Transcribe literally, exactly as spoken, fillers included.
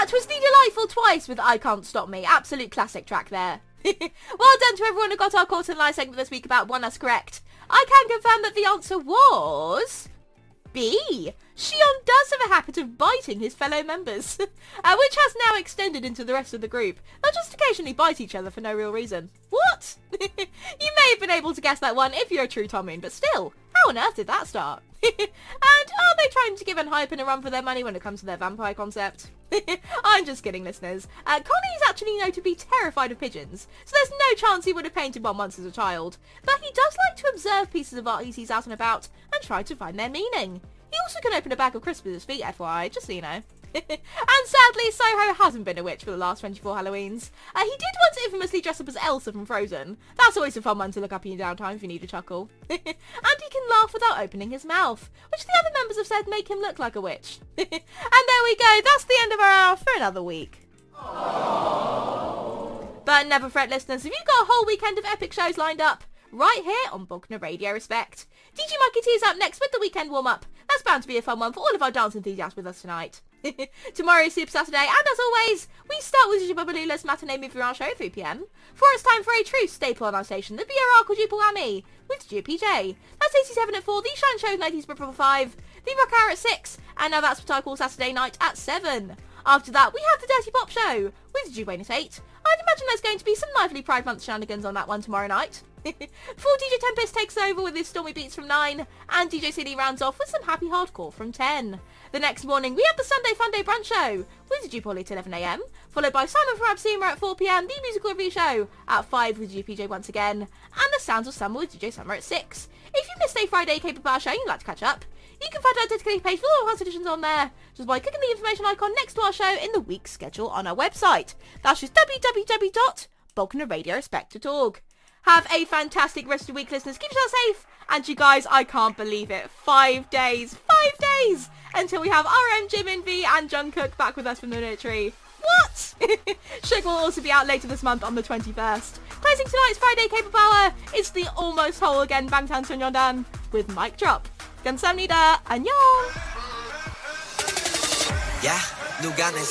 that was the Delightful Twice with I Can't Stop Me. Absolute classic track there. Well done to everyone who got our Caught in Lie segment this week about one that's correct. I can confirm that the answer was B. Shion does have a habit of biting his fellow members, uh, which has now extended into the rest of the group. They'll just occasionally bite each other for no real reason. What? You may have been able to guess that one if you're a true Tommoon, but still, how on earth did that start? And are they trying to give Enhypen a run for their money when it comes to their vampire concept? I'm just kidding, listeners. Uh, Connie is actually known to be terrified of pigeons, so there's no chance he would have painted one once as a child. But he does like to observe pieces of art he sees out and about and try to find their meaning. He also can open a bag of crisps with his feet, F Y I, just so you know. And sadly, Soho hasn't been a witch for the last twenty-four Halloweens. Uh, he did once infamously dress up as Elsa from Frozen. That's always a fun one to look up in your downtime if you need a chuckle. And he can laugh without opening his mouth, which the other members have said make him look like a witch. And there we go, that's the end of our hour for another week. Aww. But never fret, listeners, if you've got a whole weekend of epic shows lined up, right here on Bogner Radio Respect. D J Mikey T is up next with the weekend warm-up. That's bound to be a fun one for all of our dance enthusiasts with us tonight. Tomorrow is Super Saturday, and as always, we start with Gigi Babalula's matinee movie round show at three p m. For it's time for a true staple on our station, the B R R Quadruple Whammy, with G P J. That's eighty-seven at four, the Shine Show nineties Brit five, the Rock Hour at six, and now that's what I call Saturday night at seven. After that, we have the Dirty Pop Show, with G Wayne at eight. I'd imagine there's going to be some lively Pride Month shenanigans on that one tomorrow night. Before D J Tempest takes over with his Stormy Beats from nine, and D J C D rounds off with some happy hardcore from ten. The next morning, we have the Sunday Funday Brunch Show, with G Polly at eleven a m, followed by Simon from Absema at four p m, the Musical Review Show at five with G P J once again, and the Sounds of Summer with D J Summer at six. If you missed a Friday K-pop Hour show and you'd like to catch up, you can find our dedicated page with all our editions on there, just by clicking the information icon next to our show in the week's schedule on our website. That's just w w w dot bogner radio respect dot org. Have a fantastic rest of the week, listeners. Keep yourself safe. And you guys, I can't believe it. Five days. Five days until we have R M, Jimin, V and Jungkook back with us from the military. What? Sugar will also be out later this month on the twenty-first. Closing tonight's Friday K-pop Hour is the almost whole again Bangtan Sonyeondan with Mic Drop. 감사합니다. 안녕. Yeah, 누가 내